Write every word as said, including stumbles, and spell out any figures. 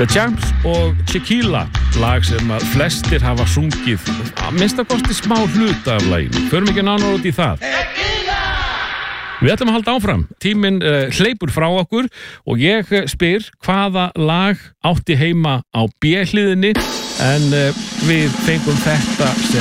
The Champs og Tequila, lag sem að flestir hafa sungið að minnsta kosti smá hluta af laginu. Förum ekki nánar út í það. Tequila! Við ætlum að halda áfram. Tíminn uh, hleypur frá okkur og ég uh, spyr hvaða lag átti heima á B-hliðinni en uh, við fengum þetta sem